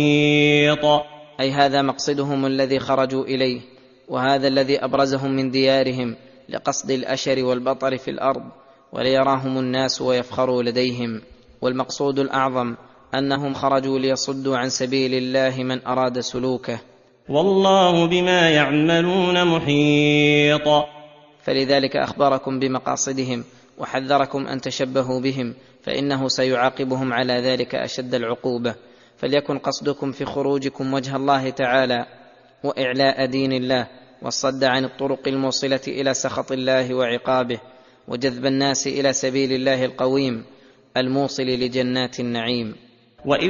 أي هذا مقصدهم الذي خرجوا إليه، وهذا الذي أبرزهم من ديارهم لقصد الأشر والبطر في الأرض وليراهم الناس ويفخروا لديهم. والمقصود الأعظم أنهم خرجوا ليصدوا عن سبيل الله من أراد سلوكه، والله بما يعملون محيط. فلذلك أخبركم بمقاصدهم وحذركم أن تشبهوا بهم، فإنه سيعاقبهم على ذلك أشد العقوبة. فليكن قصدكم في خروجكم وجه الله تعالى وإعلاء دين الله، والصد عن الطرق الموصلة إلى سخط الله وعقابه، وجذب الناس إلى سبيل الله القويم الموصل لجنات النعيم.